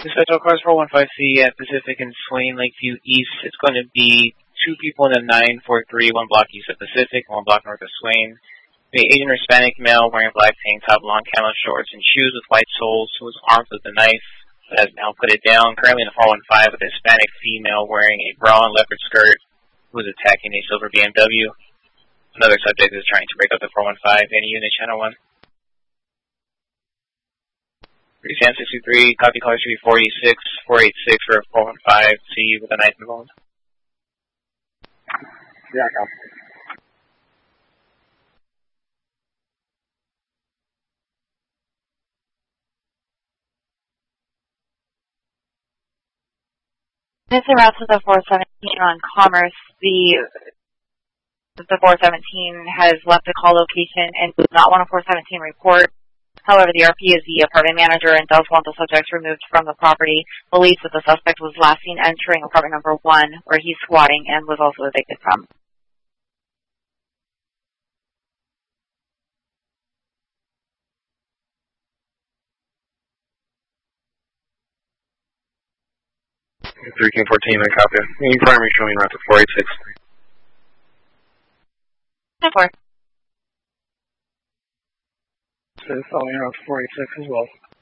The Central Cars 415C at Pacific and Swain Lakeview East. It's going to be 2 people in a 943, 1 block east of Pacific, 1 block north of Swain. The Asian or Hispanic male wearing black tank top, long camo shorts, and shoes with white soles, who was armed with a knife, but has now put it down. Currently in the 415 with a Hispanic female wearing a bra and leopard skirt, who is attacking a silver BMW. Another subject is trying to break up the 415. Any unit, channel 1. San 63, copy caller 486 for 415, see with a knife involved. Yeah, copy. This is route to the 417 on Commerce. The 417 has left the call location and does not want a 417 report. However, the RP is the apartment manager and does want the subjects removed from the property. Believes that the suspect was last seen entering apartment number 1, where he's squatting and was also evicted from. Three King 14, I copy. You can primary showing route to 486. 10-4. So following route to 486 as well.